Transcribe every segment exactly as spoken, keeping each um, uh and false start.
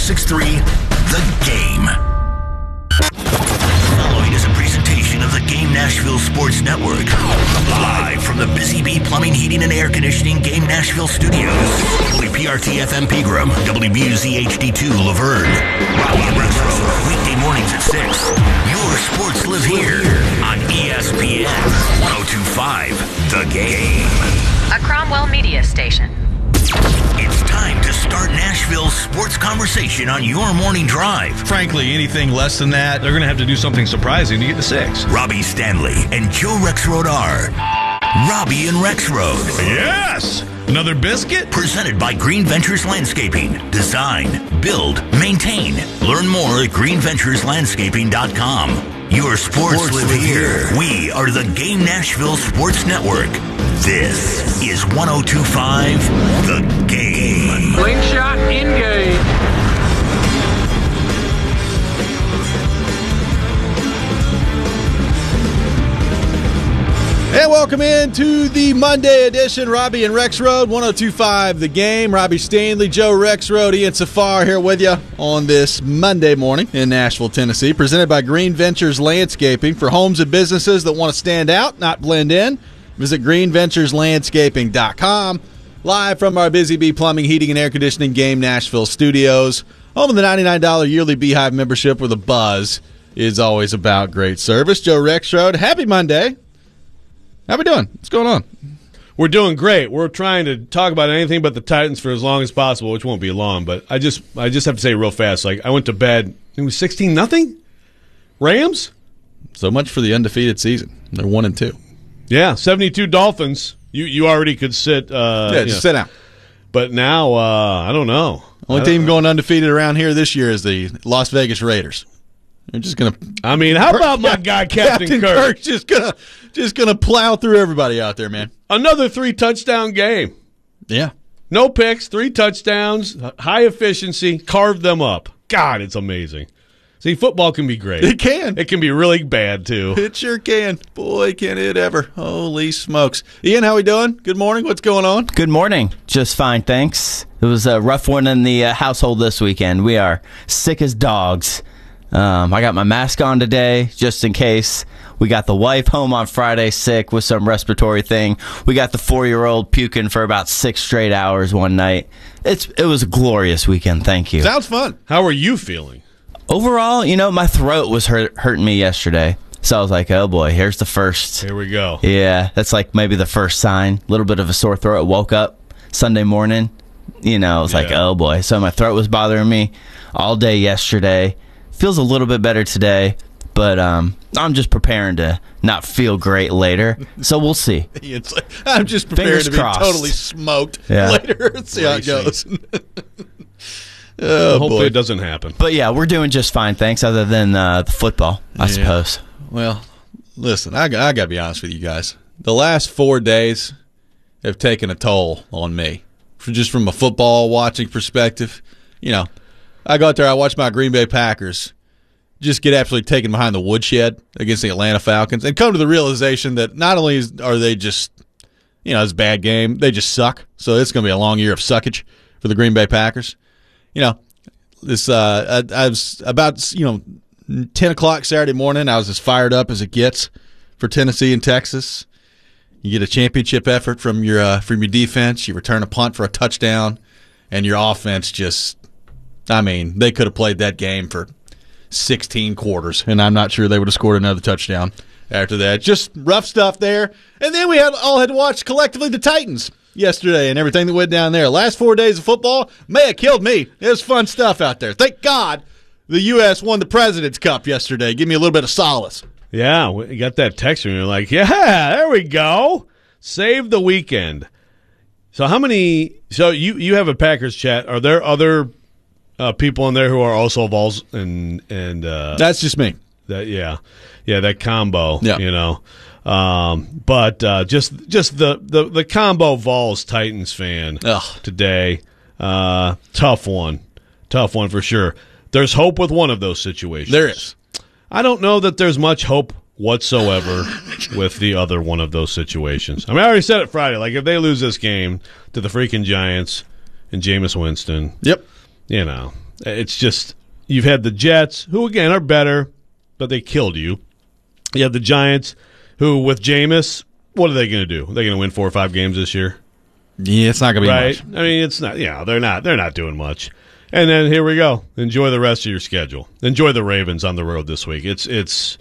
six three, The Game. Following is a presentation of the Game Nashville Sports Network. Live from the Busy Bee Plumbing, Heating, and Air Conditioning Game Nashville Studios. W P R T F M Pegram, W B U Z H D two Laverne. Robbie and Rexroad, weekday mornings at six. Your sports live here on E S P N one oh two point five, The Game. A Cromwell media station. It's time to start Nashville's sports conversation on your morning drive. Frankly, anything less than that, they're going to have to do something surprising to get to six. Robbie Stanley and Joe Rexroad are Robbie and Rexroad. Yes! Another biscuit? Presented by Green Ventures Landscaping. Design, build, maintain. Learn more at green ventures landscaping dot com. Your sports, sports live, live here. here. We are the Game Nashville Sports Network. This is one oh two point five, The Game. Slingshot engage. And welcome into the Monday edition, Robbie and Rexroad, one oh two point five The Game. Robbie Stanley, Joe Rexroad, Ian Safar here with you on this Monday morning in Nashville, Tennessee. Presented by Green Ventures Landscaping for homes and businesses that want to stand out, not blend in. Visit green ventures landscaping dot com. Live from our Busy Bee Plumbing, Heating, and Air Conditioning Game Nashville studios. Home of the ninety-nine dollars yearly Beehive membership where the buzz is always about great service. Joe Rexroad, happy Monday. How we doing? What's going on? We're doing great. We're trying to talk about anything but the Titans for as long as possible, which won't be long. But I just I just have to say real fast, like I went to bed, it was sixteen nothing Rams? So much for the undefeated season. They're one and two. Yeah, seventy-two Dolphins. You you already could sit. Uh, yeah, just you know. sit down. But now, uh, I don't know. Only I team don't going undefeated around here this year is the Las Vegas Raiders. They're just gonna. I mean, how about my guy Captain, Captain Kirk? Kirk? Just gonna, just gonna plow through everybody out there, man. Another three touchdown game. Yeah, no picks, three touchdowns, high efficiency, carved them up. God, it's amazing. See, football can be great. It can. It can be really bad too. It sure can. Boy, can it ever! Holy smokes, Ian, how we doing? Good morning. What's going on? Good morning. Just fine, thanks. It was a rough one in the uh, household this weekend. We are sick as dogs. Um, I got my mask on today, just in case. We got the wife home on Friday sick with some respiratory thing. We got the four-year-old puking for about six straight hours one night. It's It was a glorious weekend, thank you. Sounds fun. How are you feeling? Overall, you know, my throat was hurt, hurting me yesterday. So I was like, oh, boy, here's the first. Here we go. Yeah, that's like maybe the first sign. A little bit of a sore throat. I woke up Sunday morning. You know, I was yeah. like, oh, boy. So my throat was bothering me all day yesterday. Feels a little bit better today, but um, I'm just preparing to not feel great later. So we'll see. It's like, I'm just prepared Fingers to be crossed. totally smoked yeah. later. Let's see how it goes. oh, well, hopefully boy. it doesn't happen. But, yeah, we're doing just fine, thanks, other than uh, the football, I yeah. suppose. Well, listen, I, I got to be honest with you guys. The last four days have taken a toll on me, for just from a football watching perspective. You know, I go out there, I watch my Green Bay Packers just get absolutely taken behind the woodshed against the Atlanta Falcons and come to the realization that not only are they just, you know, it's a bad game, they just suck. So it's going to be a long year of suckage for the Green Bay Packers. You know, this uh, I, I was about, you know, ten o'clock Saturday morning, I was as fired up as it gets for Tennessee and Texas. You get a championship effort from your uh, from your defense, you return a punt for a touchdown, and your offense just, I mean, they could have played that game for sixteen quarters, and I'm not sure they would have scored another touchdown after that. Just rough stuff there. And then we had all had to watch collectively the Titans yesterday and everything that went down there. Last four days of football may have killed me. It was fun stuff out there. Thank God the U S won the President's Cup yesterday. Give me a little bit of solace. Yeah, we got that text and you're like, yeah, there we go. Save the weekend. So how many – so you, you have a Packers chat. Are there other – Uh, people in there who are also Vols and and uh, that's just me. That yeah, yeah, that combo. Yeah. You know, um, but uh, just just the, the, the combo Vols Titans fan Ugh. today. Uh, tough one, tough one for sure. There's hope with one of those situations. There is. I don't know that there's much hope whatsoever with the other one of those situations. I mean, I already said it Friday. Like if they lose this game to the freaking Giants and Jameis Winston, yep. You know, It's just you've had the Jets, who again are better, but they killed you. You have the Giants, who with Jameis, what are they going to do? Are they going to win four or five games this year? Yeah, it's not going to be right. much. I mean, it's not. Yeah, they're not. They're not doing much. And then here we go. Enjoy the rest of your schedule. Enjoy the Ravens on the road this week. It's it's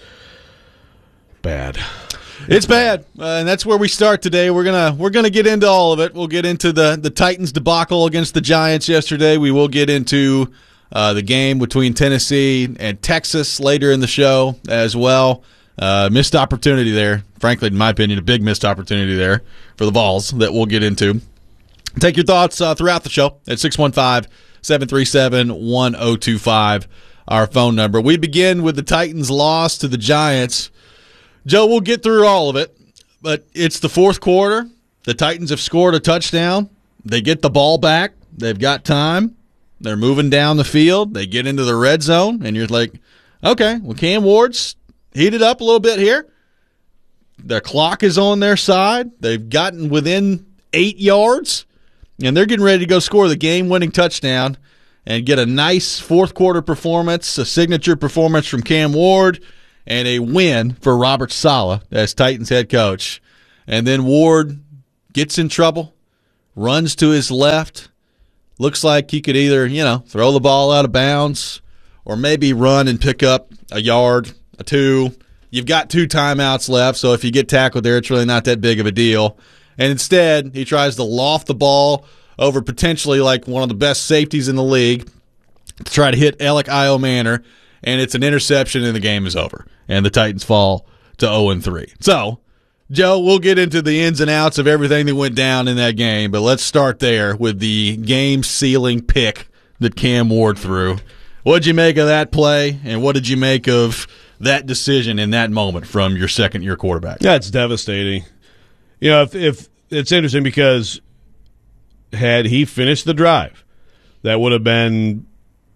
bad. It's bad, uh, and that's where we start today. We're gonna we're gonna get into all of it. We'll get into the the Titans debacle against the Giants yesterday. We will get into uh, the game between Tennessee and Texas later in the show as well. Uh, missed opportunity there, frankly, in my opinion, a big missed opportunity there for the Vols that we'll get into. Take your thoughts uh, throughout the show at six one five, seven three seven, one zero two five, our phone number. We begin with the Titans' loss to the Giants. Joe, we'll get through all of it, but it's the fourth quarter. The Titans have scored a touchdown. They get the ball back. They've got time. They're moving down the field. They get into the red zone, and you're like, okay, well, Cam Ward's heated up a little bit here. Their clock is on their side. They've gotten within eight yards, and they're getting ready to go score the game-winning touchdown and get a nice fourth-quarter performance, a signature performance from Cam Ward, and a win for Robert Saleh as Titans head coach. And then Ward gets in trouble, runs to his left. Looks like he could either, you know, throw the ball out of bounds or maybe run and pick up a yard, a two. You've got two timeouts left, so if you get tackled there, it's really not that big of a deal. And instead, he tries to loft the ball over potentially like one of the best safeties in the league to try to hit Alec Io-Manor, and it's an interception and the game is over. And the Titans fall to oh and three. So, Joe, we'll get into the ins and outs of everything that went down in that game, but let's start there with the game-sealing pick that Cam Ward threw. What did you make of that play, and what did you make of that decision in that moment from your second-year quarterback? That's devastating. You know, if, if it's interesting because had he finished the drive, that would have been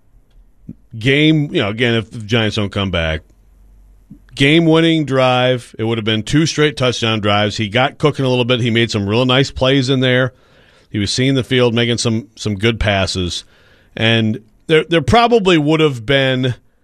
game, you know, again, if the Giants don't come back, game-winning drive. It would have been two straight touchdown drives. He got cooking a little bit. He made some real nice plays in there. He was seeing the field, making some some good passes. And there there probably would have been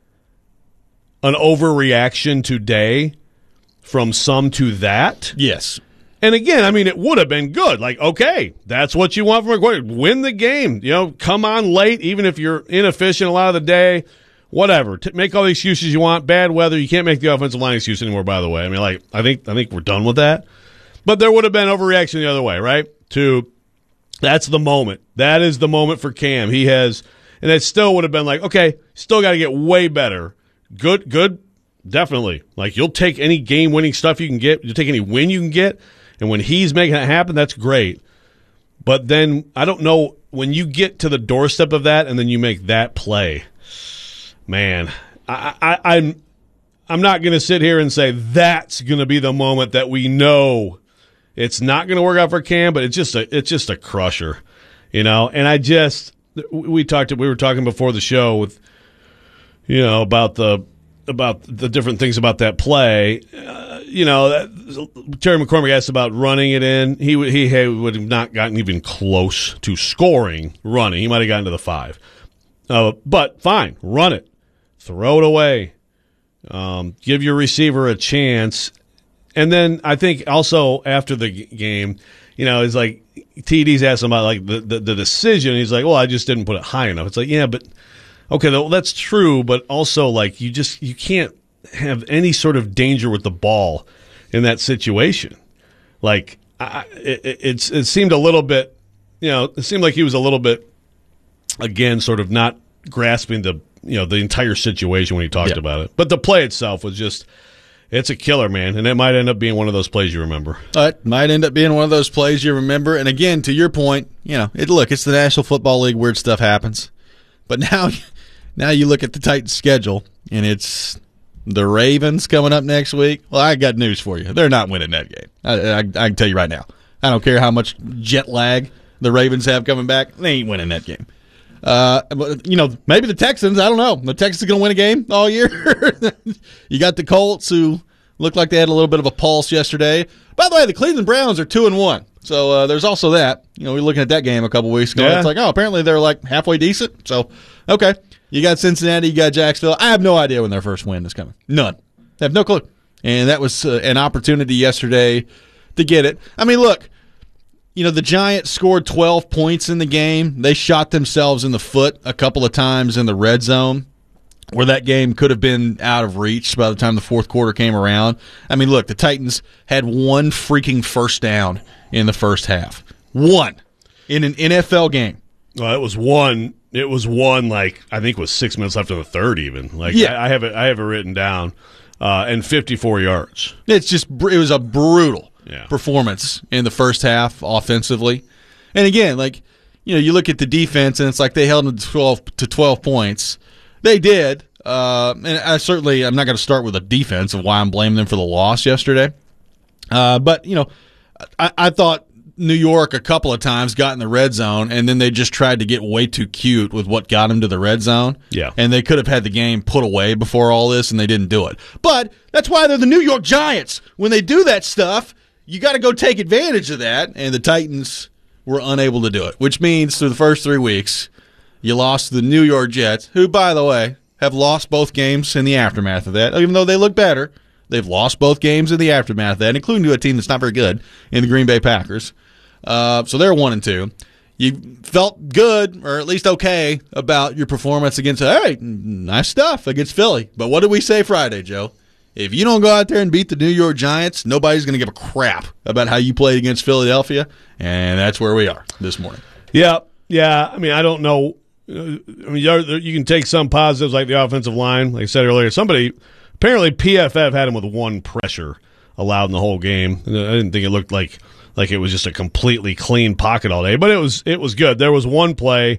an overreaction today from some to that. Yes. And again, I mean, it would have been good. Like, okay, that's what you want from a quarterback. Win the game. You know, come on late, even if you're inefficient a lot of the day. Whatever. T- make all the excuses you want. Bad weather. You can't make the offensive line excuse anymore, by the way. I mean, like, I think I think we're done with that. But there would have been overreaction the other way, right? To that's the moment. That is the moment for Cam. He has, and it still would have been like, okay, still got to get way better. Good, good, definitely. Like, you'll take any game-winning stuff you can get. You'll take any win you can get. And when he's making it happen, that's great. But then, I don't know, when you get to the doorstep of that and then you make that play, man, I, I, I'm I'm not going to sit here and say that's going to be the moment that we know it's not going to work out for Cam, but it's just a it's just a crusher, you know. And I just we talked we were talking before the show with you know about the about the different things about that play. Uh, you know, that, Terry McCormick asked about running it in. He would he, he would have not gotten even close to scoring running. He might have gotten to the five. Uh, but fine, run it. Throw it away. Um, give your receiver a chance. And then I think also after the g- game, you know, it's like T D's asked him about like the, the, the decision. He's like, well, I just didn't put it high enough. It's like, yeah, but okay, well, that's true. But also like you just you can't have any sort of danger with the ball in that situation. Like I, it, it's it seemed a little bit, you know, it seemed like he was a little bit, again, sort of not grasping the you know the entire situation when he talked yep. about it. But the play itself was just, it's a killer, man, and it might end up being one of those plays you remember. It might end up being one of those plays you remember. And again, to your point, you know, it look, it's the National Football League, weird stuff happens. But now, now you look at the Titans' schedule, and it's the Ravens coming up next week. Well, I got news for you. They're not winning that game. I, I, I can tell you right now. I don't care how much jet lag the Ravens have coming back. They ain't winning that game. Uh, but, you know, maybe the Texans, I don't know. The Texans are going to win a game all year. You got the Colts, who looked like they had a little bit of a pulse yesterday. By the way, the Cleveland Browns are two and one. So uh, there's also that. You know, we were looking at that game a couple weeks ago. Yeah. It's like, oh, apparently they're like halfway decent. So, okay. You got Cincinnati, you got Jacksonville. I have no idea when their first win is coming. None. I have no clue. And that was uh, an opportunity yesterday to get it. I mean, look, you know, the Giants scored twelve points in the game. They shot themselves in the foot a couple of times in the red zone, where that game could have been out of reach by the time the fourth quarter came around. I mean, look, the Titans had one freaking first down in the first half. One. In an N F L game. Well, it was one. It was one, like, I think it was six minutes left in the third even. Like, Yeah. I, I have it I have it written down. Uh, and fifty-four yards. It's just, br- it was a brutal Yeah. performance in the first half offensively. And again, like, you know, you look at the defense and it's like they held them to twelve, to twelve points. They did. Uh, and I certainly, I'm not going to start with a defense of why I'm blaming them for the loss yesterday. Uh, but, you know, I, I thought New York a couple of times got in the red zone, and then they just tried to get way too cute with what got them to the red zone. Yeah. And they could have had the game put away before all this, and they didn't do it. But that's why they're the New York Giants. When they do that stuff, you got to go take advantage of that, and the Titans were unable to do it, which means through the first three weeks, you lost to the New York Jets, who, by the way, have lost both games in the aftermath of that, even though they look better. They've lost both games in the aftermath of that, including to a team that's not very good in the Green Bay Packers. Uh, so they're one and two. You felt good, or at least okay, about your performance against, hey, nice stuff against Philly. But what did we say Friday, Joe? If you don't go out there and beat the New York Giants, nobody's going to give a crap about how you played against Philadelphia, and that's where we are this morning. Yeah, yeah. I mean, I don't know. I mean, you can take some positives like the offensive line. Like I said earlier, somebody apparently P F F had him with one pressure allowed in the whole game. I didn't think it looked like like it was just a completely clean pocket all day, but it was it was good. There was one play,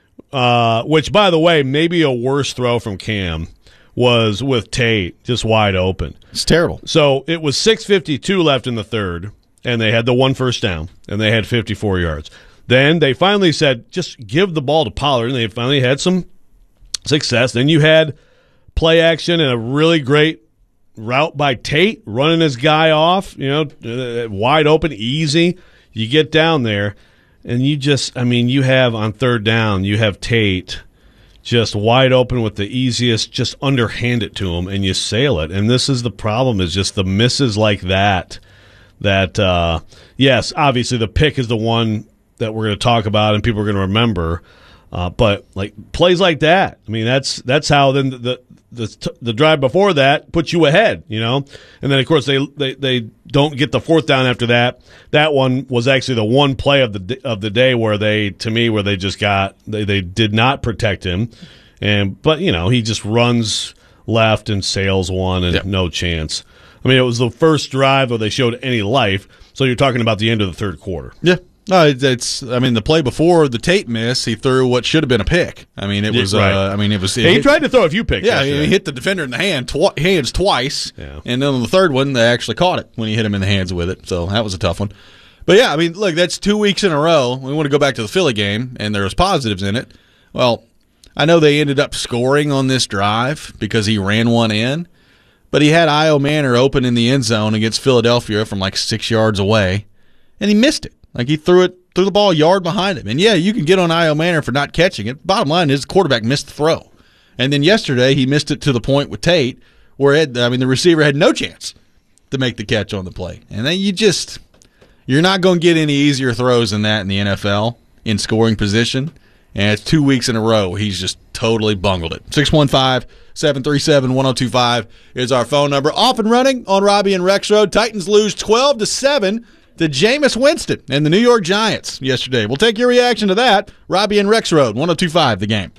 uh, which by the way, maybe a worse throw from Cam was with Tate just wide open. It's terrible. So it was six fifty-two left in the third, and they had the one first down, and they had fifty-four yards. Then they finally said, just give the ball to Pollard, and they finally had some success. Then you had play action and a really great route by Tate, running his guy off, you know, uh, wide open, easy. You get down there, and you just, I mean, you have on third down, you have Tate just wide open with the easiest, just underhand it to him, and you sail it. And this is the problem, is just the misses like that, that, uh, yes, obviously the pick is the one that we're going to talk about and people are going to remember. Uh, but like plays like that, I mean, that's that's how then the, the the the drive before that puts you ahead, you know. And then of course they they they don't get the fourth down after that. That one was actually the one play of the of the day where they, to me, where they just got they they did not protect him, and but you know he just runs left and sails one and yep. no chance. I mean, it was the first drive where they showed any life. So you're talking about the end of the third quarter. Yeah. No, it's, it's. I mean, the play before the Tate miss, he threw what should have been a pick. I mean, it was. Right. Uh, I mean, it was. It he hit, tried to throw a few picks. Yeah, yesterday. he hit the defender in the hand twi- hands twice, Yeah. and then on the third one, they actually caught it when he hit him in the hands with it. So that was a tough one. But yeah, I mean, look, that's two weeks in a row. We want to go back to the Philly game, and there was positives in it. Well, I know they ended up scoring on this drive because he ran one in, but he had Io Manor open in the end zone against Philadelphia from like six yards away, and he missed it. Like he threw it. Threw the ball a yard behind him. And, yeah, you can get on Io Manor for not catching it. Bottom line is the quarterback missed the throw. And then yesterday he missed it to the point with Tate where, it, I mean, the receiver had no chance to make the catch on the play. And then you just – you're not going to get any easier throws than that in the N F L in scoring position. And it's two weeks in a row he's just totally bungled it. six one five, seven three seven, one oh two five is our phone number. Off and running on Robbie and Rex Road. Titans lose twelve to seven. To Jameis Winston and the New York Giants yesterday. We'll take your reaction to that. Robbie and Rex Road, one oh two five, the game.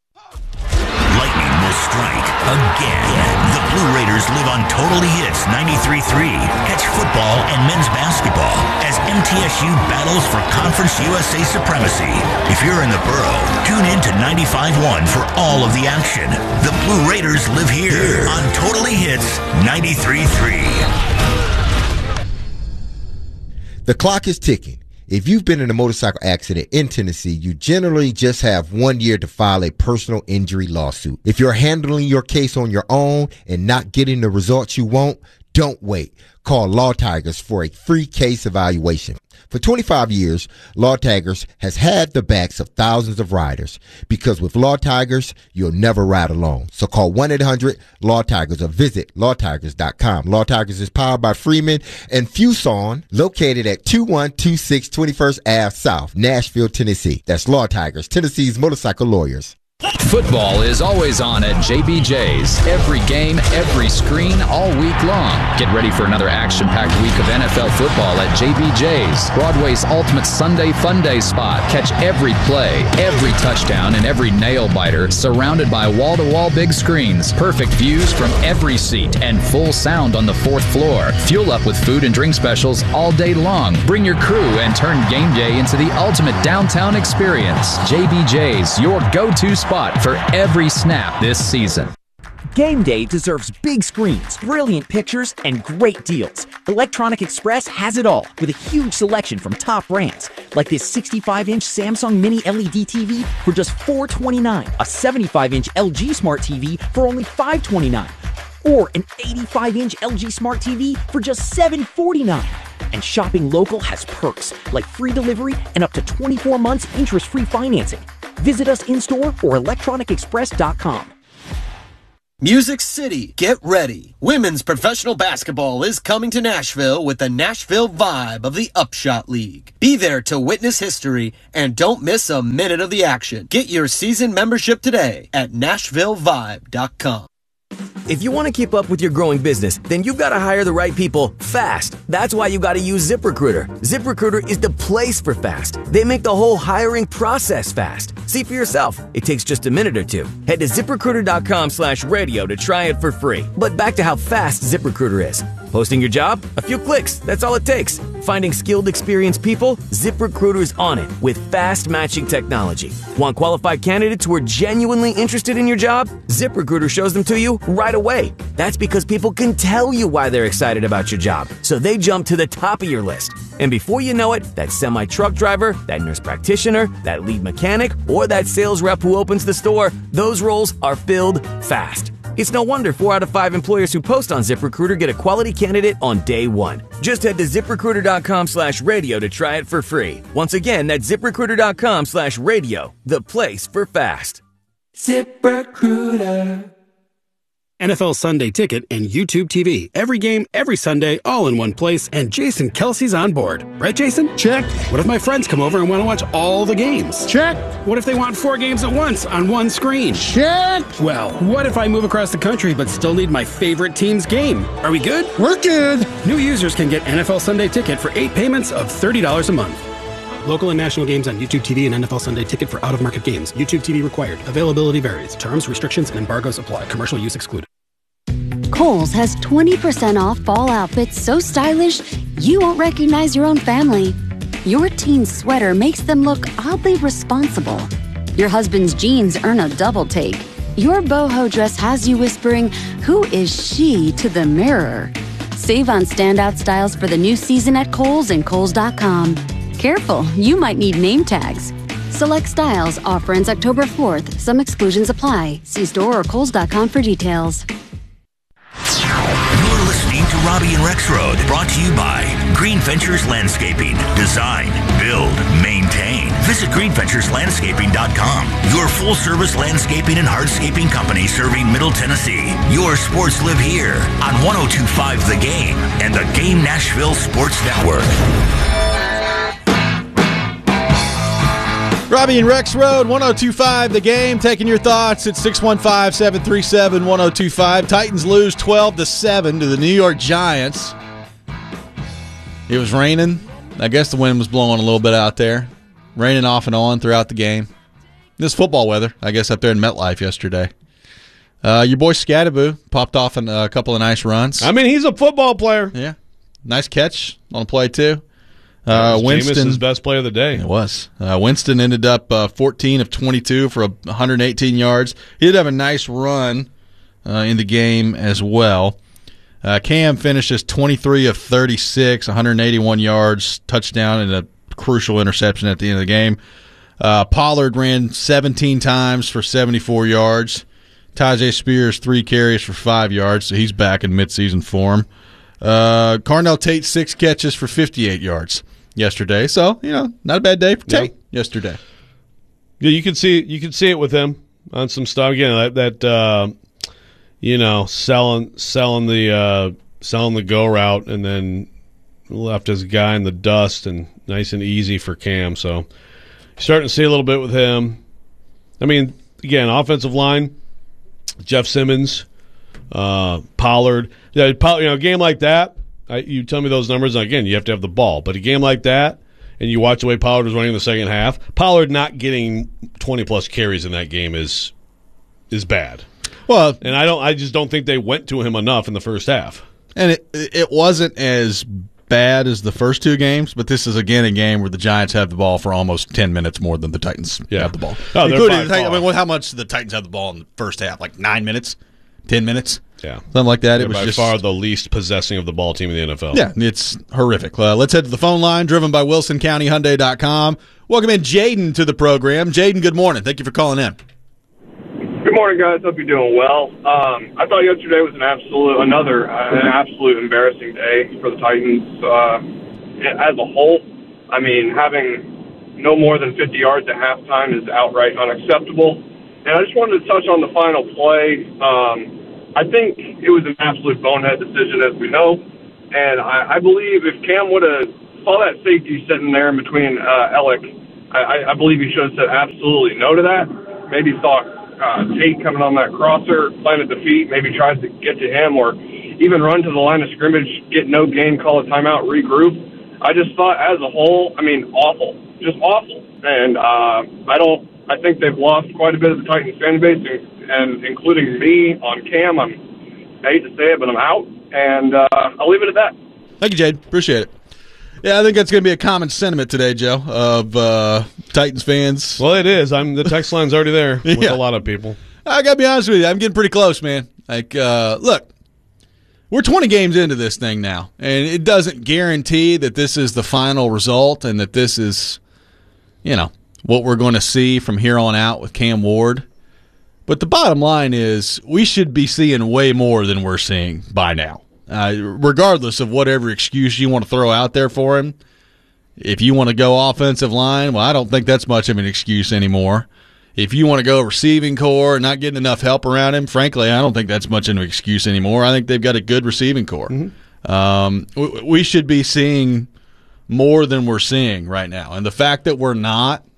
Lightning will strike again. The Blue Raiders live on Totally Hits ninety-three point three. Catch football and men's basketball as M T S U battles for Conference U S A supremacy. If you're in the borough, tune in to ninety-five point one for all of the action. The Blue Raiders live here on Totally Hits ninety-three point three. The clock is ticking. If you've been in a motorcycle accident in Tennessee, you generally just have one year to file a personal injury lawsuit. If you're handling your case on your own and not getting the results you want, Don't wait. Call Law Tigers for a free case evaluation. For twenty-five years, Law Tigers has had the backs of thousands of riders, because with Law Tigers, you'll never ride alone. So call one eight hundred law tigers or visit law tigers dot com. Law Tigers is powered by Freeman and Fuson, located at two one two six twenty-first Avenue South, Nashville, Tennessee. That's Law Tigers, Tennessee's motorcycle lawyers. Football is always on at J B J's. Every game, every screen, all week long. Get ready for another action-packed week of N F L football at J B J's, Broadway's ultimate Sunday fun day spot. Catch every play, every touchdown, and every nail-biter surrounded by wall-to-wall big screens, perfect views from every seat, and full sound on the fourth floor. Fuel up with food and drink specials all day long. Bring your crew and turn game day into the ultimate downtown experience. J B J's, your go-to spot for every snap this season. Game day deserves big screens, brilliant pictures, and great deals. Electronic Express has it all, with a huge selection from top brands, like this sixty-five inch Samsung Mini L E D T V for just four hundred twenty-nine dollars, a seventy-five inch L G Smart T V for only five hundred twenty-nine dollars, or an eighty-five inch L G Smart T V for just seven hundred forty-nine dollars. And shopping local has perks, like free delivery and up to twenty-four months interest-free financing. Visit us in-store or electronic express dot com. Music City, get ready. Women's professional basketball is coming to Nashville with the Nashville Vibe of the Upshot League. Be there to witness history and don't miss a minute of the action. Get your season membership today at nashville vibe dot com. If you want to keep up with your growing business, then you've got to hire the right people fast. That's why you got to use ZipRecruiter. ZipRecruiter is the place for fast. They make the whole hiring process fast. See for yourself. It takes just a minute or two. Head to ZipRecruiter.com slash radio to try it for free. But back to how fast ZipRecruiter is. Posting your job? A few clicks. That's all it takes. Finding skilled, experienced people? ZipRecruiter's on it with fast matching technology. Want qualified candidates who are genuinely interested in your job? ZipRecruiter shows them to you right away. That's because people can tell you why they're excited about your job, so they jump to the top of your list. And before you know it, that semi-truck driver, that nurse practitioner, that lead mechanic, or that sales rep who opens the store, those roles are filled fast. It's no wonder four out of five employers who post on ZipRecruiter get a quality candidate on day one. Just head to ZipRecruiter.com slash radio to try it for free. Once again, that's ZipRecruiter.com slash radio, the place for fast. ZipRecruiter. N F L Sunday Ticket and YouTube T V. Every game, every Sunday, all in one place, and Jason Kelsey's on board. Right, Jason? Check. What if my friends come over and want to watch all the games? Check. What if they want four games at once on one screen? Check. Well, what if I move across the country but still need my favorite team's game? Are we good? We're good. New users can get N F L Sunday Ticket for eight payments of thirty dollars a month. Local and national games on YouTube T V and N F L Sunday Ticket for out-of-market games. YouTube T V required. Availability varies. Terms, restrictions, and embargoes apply. Commercial use excluded. Kohl's has twenty percent off fall outfits so stylish you won't recognize your own family. Your teen's sweater makes them look oddly responsible. Your husband's jeans earn a double take. Your boho dress has you whispering, "Who is she?" to the mirror. Save on standout styles for the new season at Kohl's and Kohl's dot com. Careful, you might need name tags. Select styles. Offer ends October fourth. Some exclusions apply. See store or Kohl's dot com for details. You're listening to Robbie and Rex Road, brought to you by Green Ventures Landscaping. Design, build, maintain. Visit green ventures landscaping dot com. Your full-service landscaping and hardscaping company serving Middle Tennessee. Your sports live here on one oh two point five The Game and the Game Nashville Sports Network. Robbie and Rex Road, one oh two point five The Game, taking your thoughts at six one five, seven three seven, one oh two five. Titans lose twelve to seven to the New York Giants. It was raining. I guess the wind was blowing a little bit out there. Raining off and on throughout the game. This football weather, I guess, up there in MetLife yesterday. Uh, your boy Scattaboo popped off in a couple of nice runs. I mean, he's a football player. Yeah. Nice catch on a play, too. Uh, Winston, Jameis's best play of the day. It was. Uh, Winston ended up uh, fourteen of twenty-two for one hundred eighteen yards. He did have a nice run uh, in the game as well. Uh, Cam finishes twenty-three of thirty-six, one hundred eighty-one yards, touchdown, and a crucial interception at the end of the game. Uh, Pollard ran seventeen times for seventy-four yards. Tyjae Spears, three carries for five yards, so he's back in midseason form. Uh, Carnell Tate, six catches for fifty-eight yards yesterday. So, you know, not a bad day for Tate yeah. yesterday. Yeah, you can see you can see it with him on some stuff. Again, that, that uh, you know, selling selling the uh, selling the go route and then left his guy in the dust and nice and easy for Cam. So you're starting to see a little bit with him. I mean, again, offensive line, Jeff Simmons, uh, Pollard. Yeah, you know, a game like that, I, you tell me those numbers, and again, you have to have the ball. But a game like that, and you watch the way Pollard was running in the second half, Pollard not getting twenty-plus carries in that game is is bad. Well, and I don't, I just don't think they went to him enough in the first half. And it it wasn't as bad as the first two games, but this is again a game where the Giants have the ball for almost ten minutes more than the Titans yeah. have the ball. Oh, Including the Titans, I mean, how much did the Titans have the ball in the first half? Like nine minutes, ten minutes, yeah, something like that. They're it was by just far the least possessing of the ball team in the N F L. Yeah, it's horrific. Uh, let's head to the phone line, driven by Wilson County Hyundai dot com. Welcome in Jaden to the program. Jaden, good morning. Thank you for calling in. Good morning, guys. Hope you're doing well. Um, I thought yesterday was an absolute, another uh, an absolute embarrassing day for the Titans uh, as a whole. I mean, having no more than fifty yards at halftime is outright unacceptable. And I just wanted to touch on the final play. Um, I think it was an absolute bonehead decision, as we know. And I, I believe if Cam would have saw that safety sitting there in between uh, Ellick, I, I believe he should have said absolutely no to that. Maybe saw Uh, Tate coming on that crosser, planted the feet, maybe tries to get to him or even run to the line of scrimmage, get no gain, call a timeout, regroup. I just thought as a whole, I mean, awful, just awful. And uh, I don't, I think they've lost quite a bit of the Titans fan base, and, and including me on Cam. I'm, I hate to say it, but I'm out, and uh, I'll leave it at that. Thank you, Jade. Appreciate it. Yeah, I think that's going to be a common sentiment today, Joe, of uh, Titans fans. Well, it is. I'm the text line's already there with yeah. a lot of people. I got to be honest with you. I'm getting pretty close, man. Like, uh, look, we're twenty games into this thing now, and it doesn't guarantee that this is the final result and that this is, you know, what we're going to see from here on out with Cam Ward. But the bottom line is we should be seeing way more than we're seeing by now. Uh, regardless of whatever excuse you want to throw out there for him, if you want to go offensive line, well, I don't think that's much of an excuse anymore. If you want to go receiving core and not getting enough help around him, frankly, I don't think that's much of an excuse anymore. I think they've got a good receiving core. Mm-hmm. Um, we, we should be seeing more than we're seeing right now. And the fact that we're not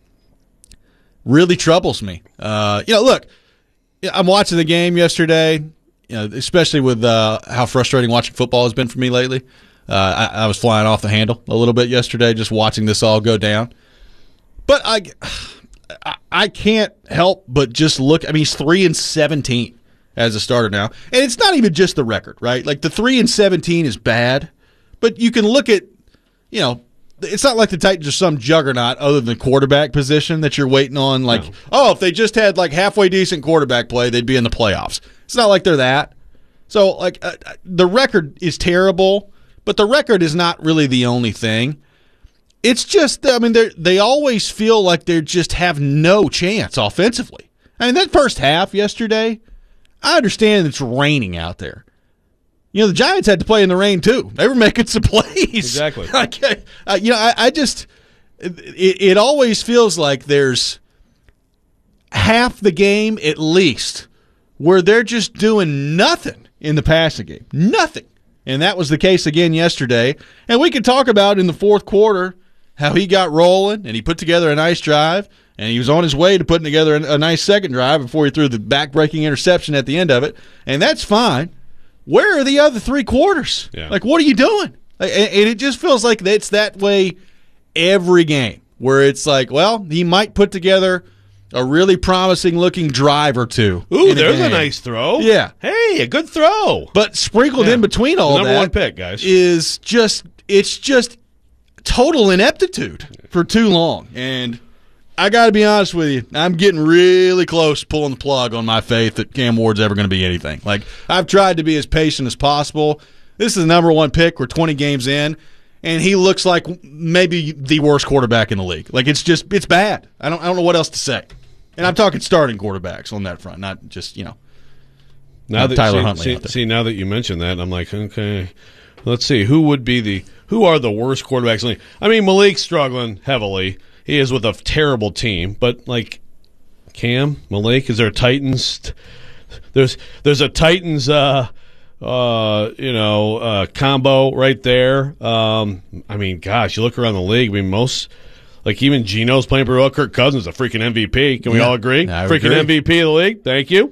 really troubles me. Uh, you know, look, I'm watching the game yesterday. You know, especially with uh, how frustrating watching football has been for me lately. Uh, I, I was flying off the handle a little bit yesterday just watching this all go down. But I, I, I can't help but just look. I mean, he's three and seventeen as a starter now. And it's not even just the record, right? Like the three and seventeen is bad. But you can look at, you know, it's not like the Titans are some juggernaut other than the quarterback position that you're waiting on. Like, no. oh, if they just had like halfway decent quarterback play, they'd be in the playoffs. It's not like they're that. So, like, uh, the record is terrible, but the record is not really the only thing. It's just, I mean, they they always feel like they just have no chance offensively. I mean, that first half yesterday, I understand it's raining out there. You know, the Giants had to play in the rain, too. They were making some plays. Exactly. like, uh, you know, I, I just, it, it always feels like there's half the game at least where they're just doing nothing in the passing game. Nothing. And that was the case again yesterday. And we could talk about in the fourth quarter how he got rolling and he put together a nice drive and he was on his way to putting together a, a nice second drive before he threw the back-breaking interception at the end of it. And that's fine. Where are the other three quarters? Yeah. Like, what are you doing? And it just feels like it's that way every game where it's like, well, he might put together a really promising-looking drive or two. Ooh, there's a, a nice throw. Yeah. Hey, a good throw. But sprinkled yeah. in between all number that one pick, guys. is just it's just total ineptitude for too long. And I got to be honest with you, I'm getting really close to pulling the plug on my faith that Cam Ward's ever going to be anything. Like, I've tried to be as patient as possible. This is the number one pick. We're twenty games in. And he looks like maybe the worst quarterback in the league. Like, it's just, it's bad. I don't I don't know what else to say. And I'm talking starting quarterbacks on that front, not just, you know, now that, Tyler see, Huntley see, out there. See, now that you mention that, I'm like, okay, Let's see. Who would be the who are the worst quarterbacks in the league? I mean, Malik's struggling heavily. He is with a terrible team. But, like, Cam, Malik, is there a Titans? There's there's a Titans, uh, uh, you know, uh, combo right there. Um, I mean, gosh, you look around the league. I mean, most, like, even Geno's playing pretty well. Kirk Cousins is a freaking M V P. Can we Yeah, all agree? I Freaking agree. M V P of the league. Thank you.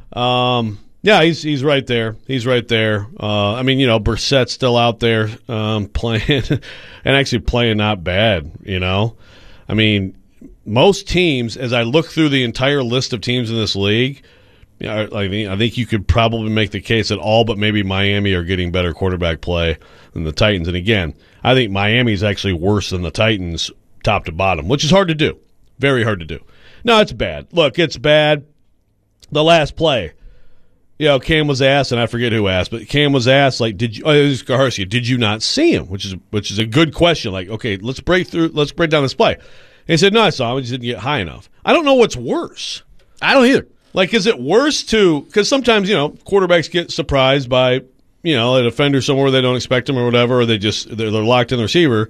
Um, yeah, he's he's right there. He's right there. Uh, I mean, you know, Brissett's still out there um, playing, and actually playing not bad. You know, I mean, most teams, as I look through the entire list of teams in this league, you know, I think I think you could probably make the case that all but maybe Miami are getting better quarterback play than the Titans. And again, I think Miami's actually worse than the Titans, top to bottom, which is hard to do. Very hard to do. No, it's bad. Look, it's bad. The last play, you know, Cam was asked, and I forget who asked, but Cam was asked, like, did you? Oh, it was Garcia. Did you not see him? Which is which is a good question. Like, okay, let's break through. Let's break down this play. And he said, no, I saw him. I just didn't get high enough. I don't know what's worse. I don't either. Like, is it worse to? Because sometimes, you know, quarterbacks get surprised by, you know, a defender somewhere where they don't expect them or whatever, or they just they're, they're locked in the receiver.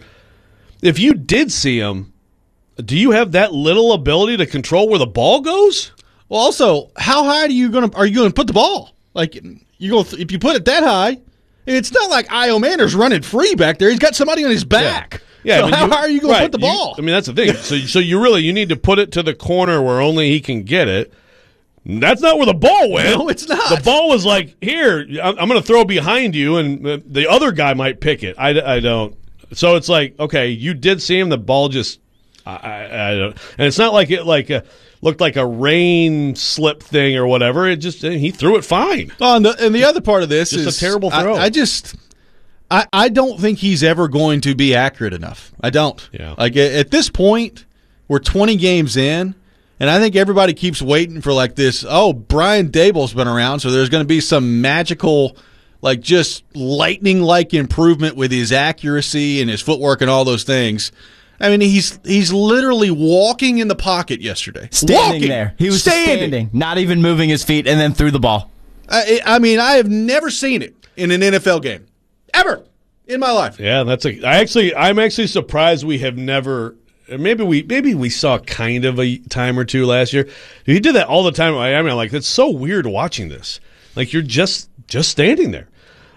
If you did see him, do you have that little ability to control where the ball goes? Well, also, how high are you going to are you going to put the ball? Like, you go if you put it that high, it's not like Io Mander's running free back there. He's got somebody on his back. Yeah, so I mean, how you- high are you going right, to put the you- ball? I mean, that's the thing. So, so you really you need to put it to the corner where only he can get it. That's not where the ball went. No, it's not. The ball was like, here, I'm, I'm going to throw behind you, and the, the other guy might pick it. I, I don't. So it's like, okay, you did see him. The ball just, I, I, I don't. And it's not like it like a, looked like a rain slip thing or whatever. It just he threw it fine. Oh, and, the, and the other part of this Just a is terrible throw. I, I just, I, I don't think he's ever going to be accurate enough. I don't. Yeah. Like at, at this point, we're twenty games in, and I think everybody keeps waiting for like this. Oh, Brian Daboll's been around, so there's going to be some magical, like just lightning-like improvement with his accuracy and his footwork and all those things. I mean, he's he's literally walking in the pocket yesterday. Standing walking, there. He was standing. standing, not even moving his feet, and then threw the ball. I, I mean, I have never seen it in an N F L game, ever in my life. Yeah, that's a. I actually, I'm actually surprised we have never. Maybe we, maybe we saw kind of a time or two last year. He did that all the time. I mean, like, it's so weird watching this. Like, you're just just standing there.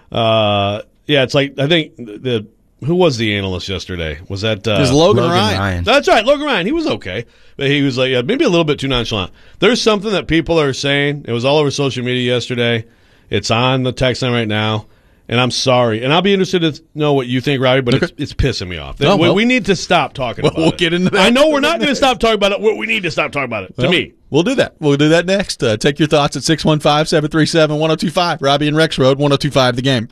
Uh, yeah, it's like I think the who was the analyst yesterday? Was that uh, It was Logan, Logan Ryan. Ryan. That's right, Logan Ryan. He was okay, but he was like yeah, maybe a little bit too nonchalant. There's something that people are saying. It was all over social media yesterday. It's on the text line right now. And I'm sorry. And I'll be interested to know what you think, Robbie, but it's, it's pissing me off. Oh, we, well. we need to stop talking Well, about we'll it. get into that. I know we're not going to stop talking about it. We we need to stop talking about it, to Well, me. We'll do that. We'll do that next. Uh, take your thoughts at six one five, seven three seven, one oh two five. Robbie and Rex Road, one oh two five The Game.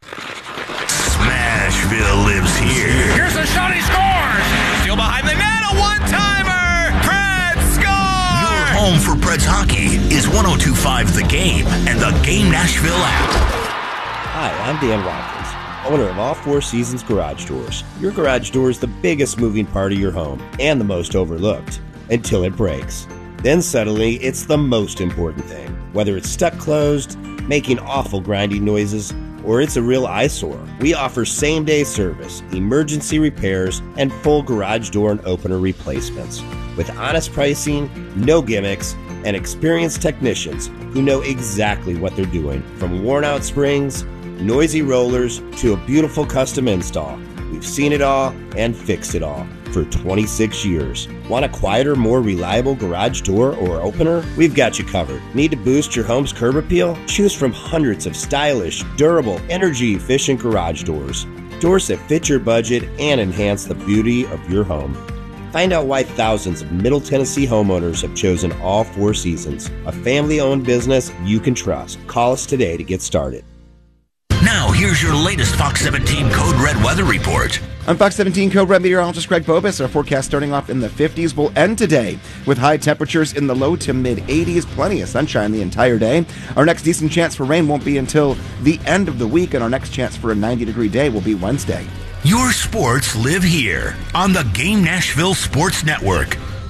Smashville lives here. Here's a shot, he scores! Still behind the net, a one-timer! Preds score! Your home for Preds hockey is one oh two five The Game and the Game Nashville app. Hi, I'm Dan Watkins, owner of All Four Seasons Garage Doors. Your garage door is the biggest moving part of your home and the most overlooked until it breaks. Then suddenly, it's the most important thing. Whether it's stuck closed, making awful grinding noises, or it's a real eyesore, we offer same-day service, emergency repairs, and full garage door and opener replacements. With honest pricing, no gimmicks, and experienced technicians who know exactly what they're doing. From worn-out springs, noisy rollers, to a beautiful custom install. We've seen it all and fixed it all for twenty-six years. Want a quieter, more reliable garage door or opener? We've got you covered. Need to boost your home's curb appeal? Choose from hundreds of stylish, durable, energy-efficient garage doors. Doors that fit your budget and enhance the beauty of your home. Find out why thousands of Middle Tennessee homeowners have chosen All Four Seasons, a family-owned business you can trust. Call us today to get started. Now, here's your latest Fox seventeen Code Red weather report. I'm Fox seventeen Code Red meteorologist Greg Bobus. Our forecast starting off in the fifties will end today with high temperatures in the low to mid eighties. Plenty of sunshine the entire day. Our next decent chance for rain won't be until the end of the week, and our next chance for a ninety degree day will be Wednesday. Your sports live here on the Game Nashville Sports Network.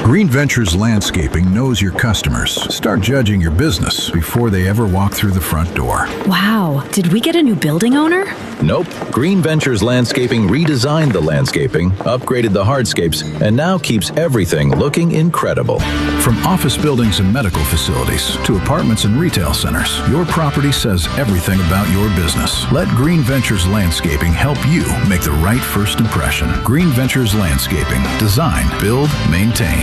Green Ventures Landscaping knows your customers. Start judging your business before they ever walk through the front door. Wow, did we get a new building owner? Nope. Green Ventures Landscaping redesigned the landscaping, upgraded the hardscapes, and now keeps everything looking incredible. From office buildings and medical facilities to apartments and retail centers, your property says everything about your business. Let Green Ventures Landscaping help you make the right first impression. Green Ventures Landscaping. Design, build, maintain.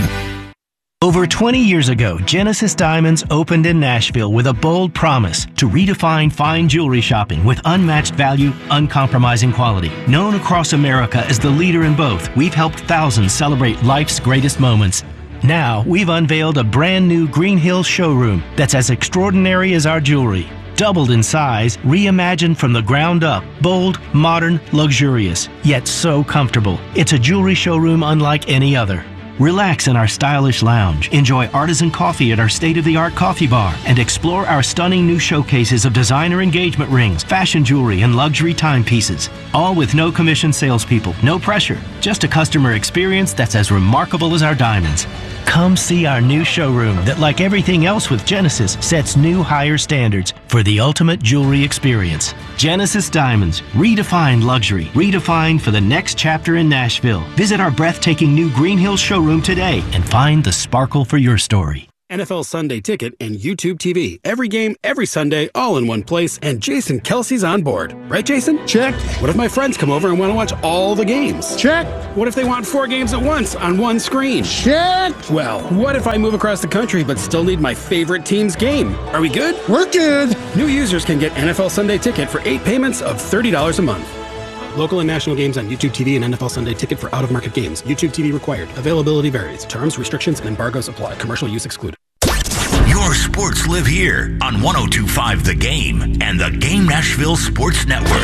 Over twenty years ago, Genesis Diamonds opened in Nashville with a bold promise to redefine fine jewelry shopping with unmatched value, uncompromising quality. Known across America as the leader in both, we've helped thousands celebrate life's greatest moments. Now, we've unveiled a brand new Green Hills showroom that's as extraordinary as our jewelry. Doubled in size, reimagined from the ground up, bold, modern, luxurious, yet so comfortable. It's a jewelry showroom unlike any other. Relax in our stylish lounge, enjoy artisan coffee at our state-of-the-art coffee bar, and explore our stunning new showcases of designer engagement rings, fashion jewelry, and luxury timepieces. All with no commission salespeople, no pressure, just a customer experience that's as remarkable as our diamonds. Come see our new showroom that, like everything else with Genesis, sets new higher standards for the ultimate jewelry experience. Genesis Diamonds, redefined luxury, redefined for the next chapter in Nashville. Visit our breathtaking new Green Hills showroom today and find the sparkle for your story. N F L Sunday Ticket and YouTube T V. Every game, every Sunday, all in one place, and Jason Kelsey's on board. Right, Jason? Check. What if my friends come over and want to watch all the games? Check. What if they want four games at once on one screen? Check. Well, what if I move across the country but still need my favorite team's game? Are we good? We're good. New users can get N F L Sunday Ticket for eight payments of thirty dollars a month. Local and national games on YouTube T V and N F L Sunday Ticket for out-of-market games. YouTube T V required. Availability varies. Terms, restrictions, and embargoes apply. Commercial use excluded. Your sports live here on one oh two point five The Game and the Game Nashville Sports Network.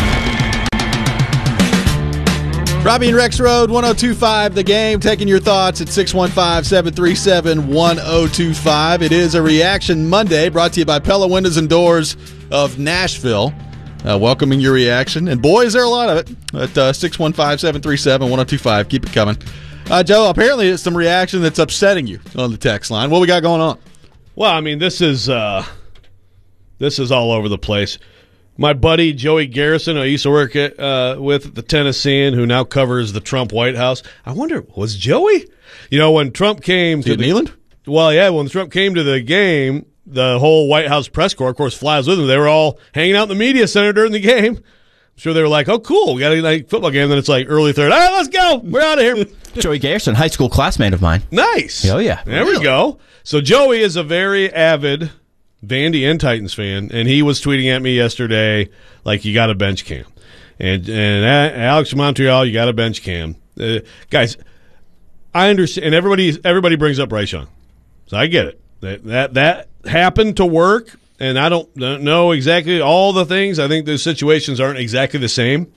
Robbie and Rex Road, one oh two point five The Game, taking your thoughts at six one five, seven three seven, one oh two five. It is a Reaction Monday brought to you by Pella Windows and Doors of Nashville. Uh, welcoming your reaction. And boy, is there a lot of it at uh, six one five, seven three seven, one oh two five. Keep it coming. Uh, Joe, apparently it's some reaction that's upsetting you on the text line. What we got going on? Well, I mean, this is uh, this is all over the place. My buddy Joey Garrison, who I used to work at, uh, with at the Tennessean, who now covers the Trump White House. I wonder, was Joey? You know, when Trump came to the Neyland? Well, yeah, when Trump came to the game, the whole White House press corps, of course, flies with him. They were all hanging out in the media center during the game. I'm sure they were like, oh, cool, we got a like, football game. Then it's like early third. All right, let's go. We're out of here. Joey Garrison, high school classmate of mine. Nice. Oh, yeah. There really? we go. So Joey is a very avid Vandy and Titans fan, and he was tweeting at me yesterday like, you got a bench Cam. And and Alex from Montreal, you got a bench Cam. Uh, guys, I understand, and everybody everybody brings up Bryce Young. So I get it. That that, that happened to work, and I don't, don't know exactly all the things. I think those situations aren't exactly the same.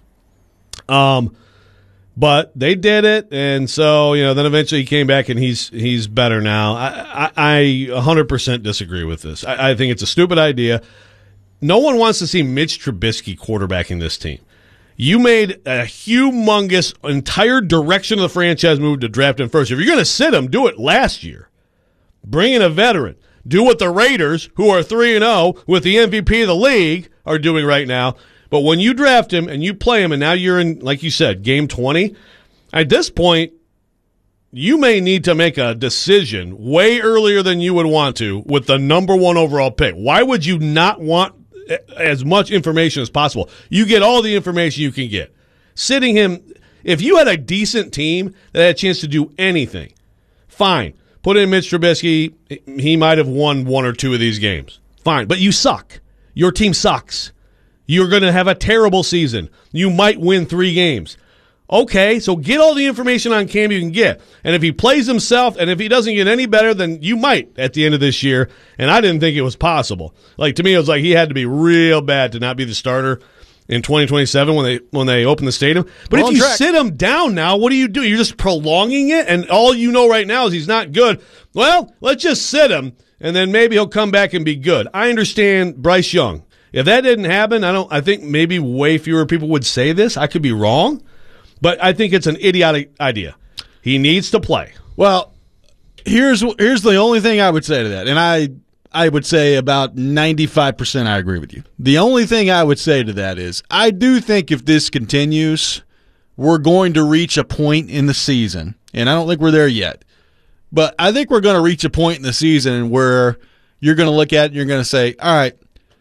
Um, but they did it, and so, you know, then eventually he came back, and he's he's better now. I, I, I one hundred percent disagree with this. I, I think it's a stupid idea. No one wants to see Mitch Trubisky quarterbacking this team. You made a humongous entire direction of the franchise move to draft him first. If you're going to sit him, do it last year. Bring in a veteran. Do what the Raiders, who are three and oh with the M V P of the league, are doing right now. But when you draft him and you play him, and now you're in, like you said, game twenty, at this point, you may need to make a decision way earlier than you would want to with the number one overall pick. Why would you not want as much information as possible? You get all the information you can get. Sitting him, if you had a decent team that had a chance to do anything, fine. Put in Mitch Trubisky, he might have won one or two of these games. Fine, but you suck. Your team sucks. You're going to have a terrible season. You might win three games. Okay, so get all the information on Cam you can get. And if he plays himself, and if he doesn't get any better, then you might at the end of this year. And I didn't think it was possible. Like, to me, it was like he had to be real bad to not be the starter in twenty twenty-seven when they when they open the stadium. But well, if you track. sit him down now, what do you do? You're just prolonging it, and all you know right now is he's not good. Well, let's just sit him, and then maybe he'll come back and be good. I understand Bryce Young. If that didn't happen, I don't. I think maybe way fewer people would say this. I could be wrong, but I think it's an idiotic idea. He needs to play. Well, here's here's the only thing I would say to that, and I I would say about ninety-five percent I agree with you. The only thing I would say to that is I do think if this continues, we're going to reach a point in the season, and I don't think we're there yet, but I think we're going to reach a point in the season where you're going to look at it and you're going to say, all right,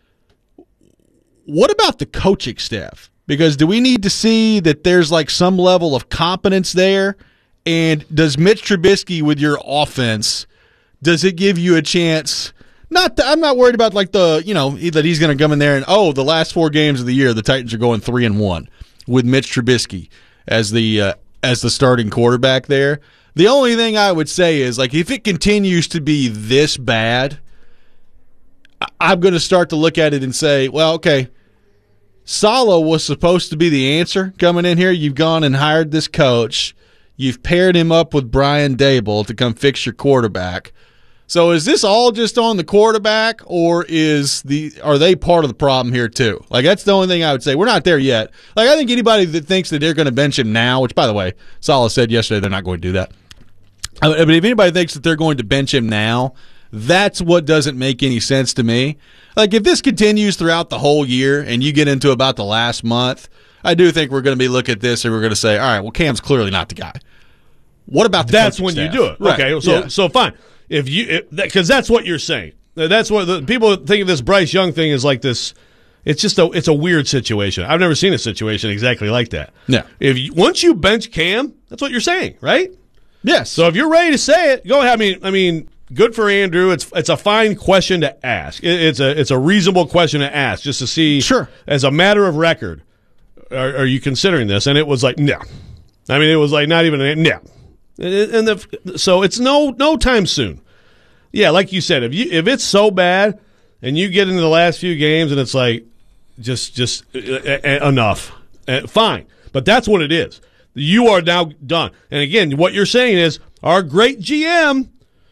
what about the coaching staff? Because do we need to see that there's like some level of competence there? And does Mitch Trubisky with your offense, does it give you a chance? Not, to, I'm not worried about like the, you know, that he's going to come in there and, oh, the last four games of the year, the Titans are going three and one with Mitch Trubisky as the uh, as the starting quarterback there. The only thing I would say is like if it continues to be this bad, I'm going to start to look at it and say, well, okay, Saleh was supposed to be the answer coming in here. You've gone and hired this coach. You've paired him up with Brian Dable to come fix your quarterback. So is this all just on the quarterback, or is the are they part of the problem here too? Like that's the only thing I would say. We're not there yet. Like I think anybody that thinks that they're going to bench him now, which by the way, Saleh said yesterday they're not going to do that. But if anybody thinks that they're going to bench him now, that's what doesn't make any sense to me. Like if this continues throughout the whole year and you get into about the last month, I do think we're going to be looking at this and we're going to say, all right, well, Cam's clearly not the guy. What about the That's coaching when staff? you do it. Right. Okay, so Yeah. so fine. If you because that, that's what you're saying. That's what the people think of this Bryce Young thing is like this. It's just a it's a weird situation. I've never seen a situation exactly like that. Yeah. If you, once you bench Cam, that's what you're saying, right? Yes. So if you're ready to say it, go ahead. I mean, I mean, good for Andrew. It's it's a fine question to ask. It, it's a it's a reasonable question to ask just to see. Sure. As a matter of record, are, are you considering this? And it was like no. I mean, it was like not even a no. And the, so it's no no time soon. Yeah, like you said, if you if it's so bad and you get into the last few games and it's like just just uh, uh, enough, uh, fine. But that's what it is. You are now done. And again, what you're saying is our great G M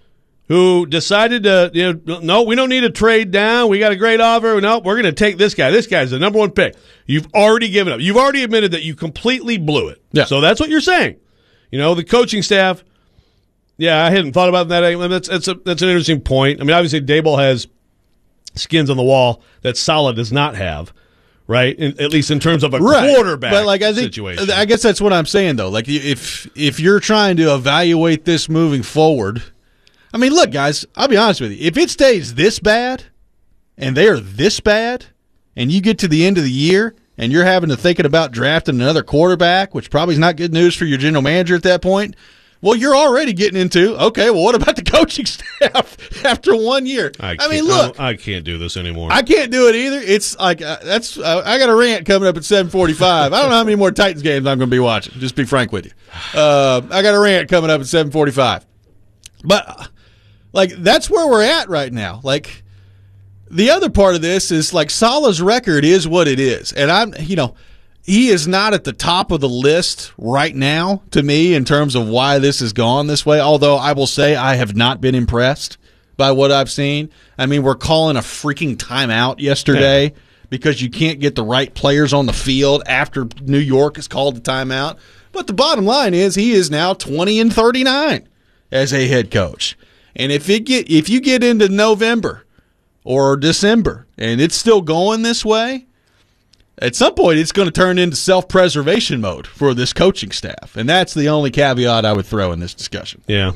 who decided to, you know, no, we don't need to trade down. We got a great offer. No, we're going to take this guy. This guy's the number one pick. You've already given up. You've already admitted that you completely blew it. Yeah. So that's what you're saying. You know, the coaching staff, yeah, I hadn't thought about that. That's that's a, that's an interesting point. I mean, obviously, Dable has skins on the wall that Saleh does not have, right? In, at least in terms of a right. quarterback but like I think, situation. I guess that's what I'm saying, though. Like, if if you're trying to evaluate this moving forward, I mean, look, guys, I'll be honest with you. If it stays this bad and they are this bad and you get to the end of the year and you're having to thinking about drafting another quarterback, which probably is not good news for your general manager at that point, well, you're already getting into, okay, well, what about the coaching staff after one year? I, I mean, can't- look. I, I can't do this anymore. I can't do it either. It's like, uh, that's, uh, I got a rant coming up at seven forty-five. I don't know how many more Titans games I'm going to be watching, just to be frank with you. Uh, I got a rant coming up at seven forty-five. But, like, that's where we're at right now. Like, the other part of this is, like, Saleh's record is what it is. And I'm, you know, he is not at the top of the list right now to me in terms of why this has gone this way, although I will say I have not been impressed by what I've seen. I mean, we're calling a freaking timeout yesterday yeah. because you can't get the right players on the field after New York has called the timeout. But the bottom line is he is now twenty and thirty-nine as a head coach. And if it get if you get into November or December and it's still going this way, at some point it's going to turn into self-preservation mode for this coaching staff. And that's the only caveat I would throw in this discussion. Yeah.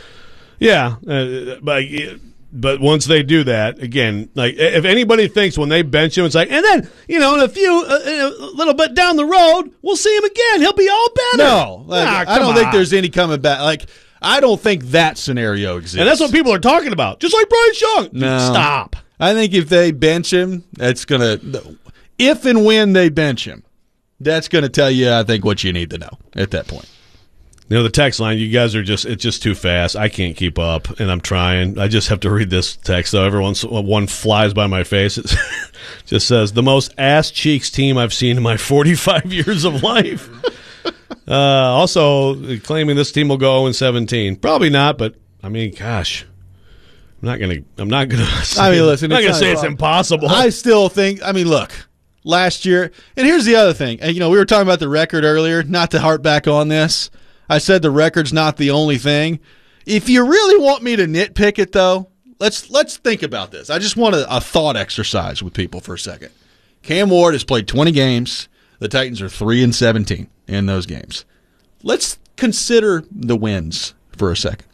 Yeah. Uh, but, but once they do that, again, like if anybody thinks when they bench him, it's like, and then, you know, in a few, uh, in a little bit down the road, we'll see him again. He'll be all better. No. Like, nah, I don't on. think there's any coming back. Like, I don't think that scenario exists. And that's what people are talking about. Just like Bryce Young. No. Stop. I think if they bench him, that's going to – if and when they bench him, that's going to tell you, I think, what you need to know at that point. You know, the text line, you guys are just – it's just too fast. I can't keep up, and I'm trying. I just have to read this text, though. Every once one flies by my face. It just says, the most ass-cheeks team I've seen in my forty-five years of life. Uh, also, claiming this team will go oh and seventeen. Probably not, but, I mean, gosh. I'm not going to – I'm not going to I mean, listen. I'm not going to say it's it's impossible. I still think – I mean, look – last year, and here's the other thing. You know, we were talking about the record earlier, not to harp back on this. I said the record's not the only thing. If you really want me to nitpick it, though, let's let's think about this. I just want a, a thought exercise with people for a second. Cam Ward has played twenty games. The Titans are three and seventeen in those games. Let's consider the wins for a second.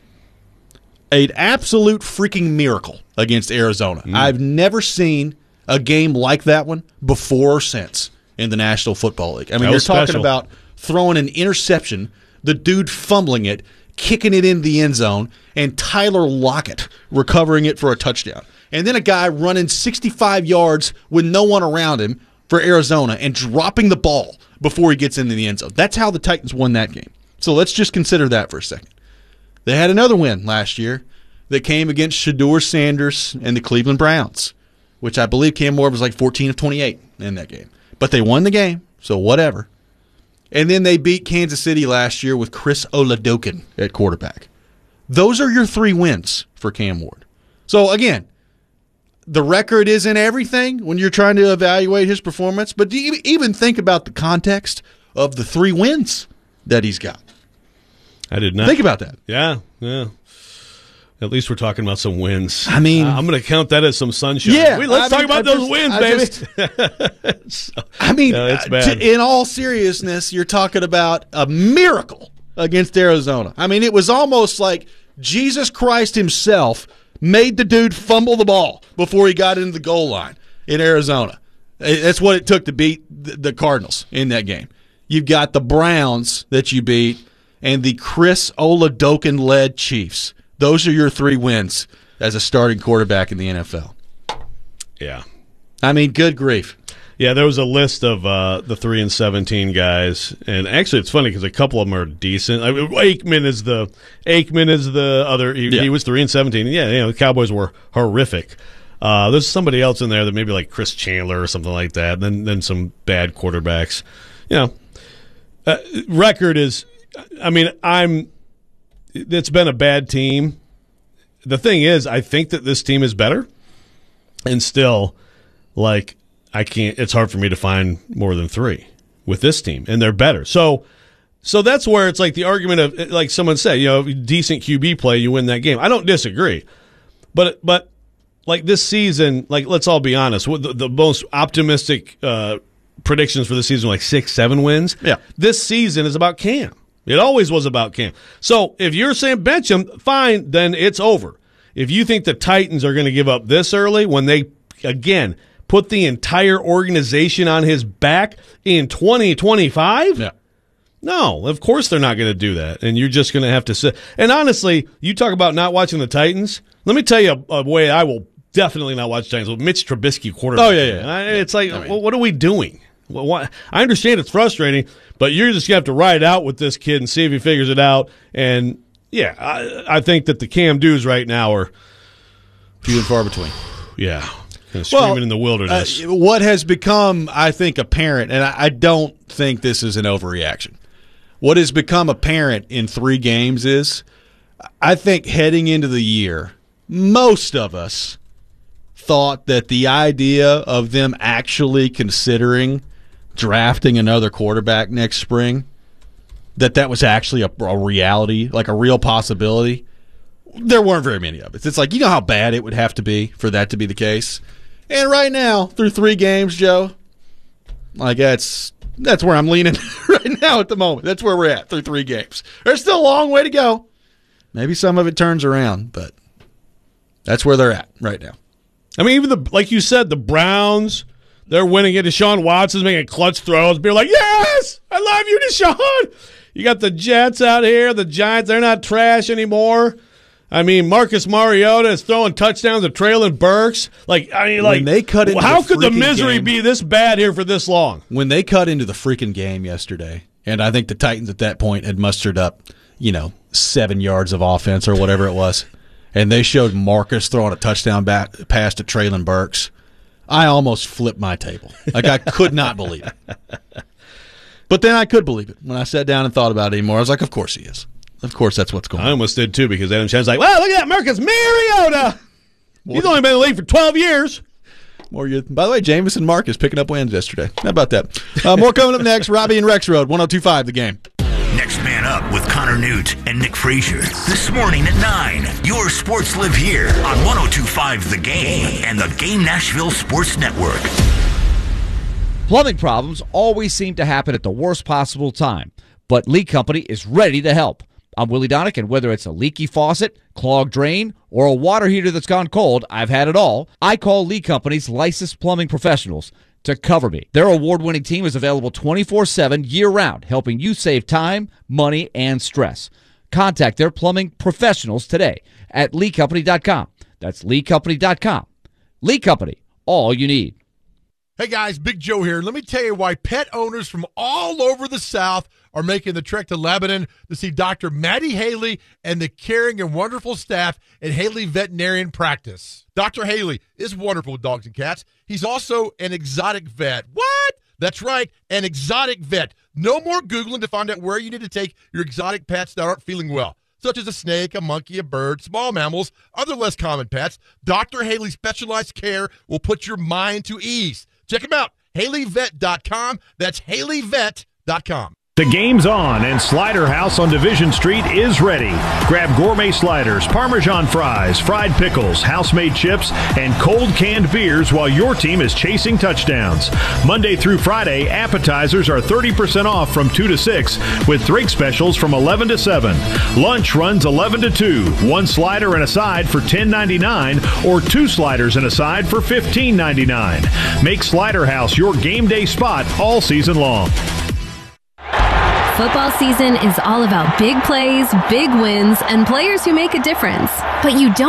An absolute freaking miracle against Arizona. Mm. I've never seen a game like that one before or since in the National Football League. I mean, you're talking special. about throwing an interception, the dude fumbling it, kicking it in the end zone, and Tyler Lockett recovering it for a touchdown. And then a guy running sixty-five yards with no one around him for Arizona and dropping the ball before he gets into the end zone. That's how the Titans won that game. So let's just consider that for a second. They had another win last year that came against Shedeur Sanders and the Cleveland Browns, which I believe Cam Ward was like fourteen of twenty-eight in that game. But they won the game, so whatever. And then they beat Kansas City last year with Chris Oladokun at quarterback. Those are your three wins for Cam Ward. So, again, the record isn't everything when you're trying to evaluate his performance, but do you even think about the context of the three wins that he's got? I did not. Think about that. Yeah, yeah. At least we're talking about some wins. I mean, uh, I'm going to count that as some sunshine. Yeah, Wait, let's I talk mean, about I those just, wins, I baby. Just, so, I mean, no, it's uh, bad. To, in all seriousness, you're talking about a miracle against Arizona. I mean, it was almost like Jesus Christ himself made the dude fumble the ball before he got into the goal line in Arizona. That's what it took to beat the Cardinals in that game. You've got the Browns that you beat and the Chris Oladokun-led Chiefs. Those are your three wins as a starting quarterback in the N F L. Yeah. I mean, good grief. Yeah, there was a list of uh, the three and seventeen guys, and actually, it's funny because a couple of them are decent. I mean, Aikman is the Aikman is the other. He, yeah. he was three and seventeen. Yeah, you know, the Cowboys were horrific. Uh, there's somebody else in there that maybe like Chris Chandler or something like that. And then then some bad quarterbacks. You know, uh, record is. I mean, I'm. It's been a bad team. The thing is, I think that this team is better, and still, like. I can't. It's hard for me to find more than three with this team, and they're better. So, so that's where it's like the argument of, like someone said, you know, decent Q B play, you win that game. I don't disagree, but but like this season, like let's all be honest, the, the most optimistic uh, predictions for the season were like six, seven wins. Yeah, this season is about Cam. It always was about Cam. So if you're saying bench him, fine, then it's over. If you think the Titans are going to give up this early when they again. Put the entire organization on his back in twenty twenty-five? Yeah. No, of course they're not going to do that. And you're just going to have to sit. And honestly, you talk about not watching the Titans. Let me tell you a, a way I will definitely not watch the Titans. With Mitch Trubisky quarterback. Oh, yeah, yeah. It's like, I mean, well, what are we doing? Well, what, I understand it's frustrating, but you're just going to have to ride it out with this kid and see if he figures it out. And, yeah, I, I think that the Cam Dews right now are few and far between. Yeah. Kind of screaming well, in the wilderness. Uh, what has become, I think, apparent, and I, I don't think this is an overreaction. What has become apparent in three games is, I think heading into the year, most of us thought that the idea of them actually considering drafting another quarterback next spring, that that was actually a, a reality, like a real possibility. There weren't very many of it. It's like, you know how bad it would have to be for that to be the case? And right now, through three games, Joe, like that's that's where I'm leaning right now at the moment. That's where we're at through three games. There's still a long way to go. Maybe some of it turns around, but that's where they're at right now. I mean, even the like you said, the Browns, they're winning it. Deshaun Watson's making clutch throws. Being like, yes, I love you, Deshaun. You got the Jets out here, the Giants. They're not trash anymore. I mean, Marcus Mariota is throwing touchdowns at Traylon Burks. Like, I mean, like, when they cut into how the could the freaking misery game, be this bad here for this long? When they cut into the freaking game yesterday, and I think the Titans at that point had mustered up, you know, seven yards of offense or whatever it was, and they showed Marcus throwing a touchdown back, pass to Traylon Burks, I almost flipped my table. Like, I could not believe it. But then I could believe it. When I sat down and thought about it anymore, I was like, of course he is. Of course, that's what's going on. I almost did, too, because Adam Chen's like, well, look at that, Marcus Mariota. More He's only been in the league for twelve years. More you, by the way, Jameson Marcus picking up wins yesterday. How about that? Uh, more coming up next. Robbie and Rex Road, one oh two point five The Game. Next Man Up with Connor Newt and Nick Frazier. This morning at nine. Your sports live here on one oh two point five The Game and the Game Nashville Sports Network. Plumbing problems always seem to happen at the worst possible time, but Lee Company is ready to help. I'm Willie Donick, and whether it's a leaky faucet, clogged drain, or a water heater that's gone cold, I've had it all. I call Lee Company's licensed plumbing professionals to cover me. Their award-winning team is available twenty-four seven year-round, helping you save time, money, and stress. Contact their plumbing professionals today at lee company dot com. That's lee company dot com. Lee Company, all you need. Hey guys, Big Joe here. Let me tell you why pet owners from all over the South are making the trek to Lebanon to see Doctor Maddie Haley and the caring and wonderful staff at Haley Veterinarian Practice. Doctor Haley is wonderful with dogs and cats. He's also an exotic vet. What? That's right, an exotic vet. No more Googling to find out where you need to take your exotic pets that aren't feeling well, such as a snake, a monkey, a bird, small mammals, other less common pets. Doctor Haley's specialized care will put your mind to ease. Check him out, haley vet dot com. That's haley vet dot com. The game's on, and Slider House on Division Street is ready. Grab gourmet sliders, Parmesan fries, fried pickles, house-made chips, and cold canned beers while your team is chasing touchdowns. Monday through Friday, appetizers are thirty percent off from two to six, with drink specials from eleven to seven. Lunch runs eleven to two. One slider and a side for ten ninety-nine, or two sliders and a side for fifteen ninety-nine. Make Slider House your game day spot all season long. Football season is all about big plays, big wins, and players who make a difference. But you don't